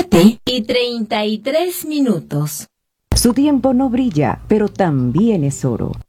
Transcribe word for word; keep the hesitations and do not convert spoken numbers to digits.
siete y treinta y tres minutos. Su tiempo no brilla, pero también es oro.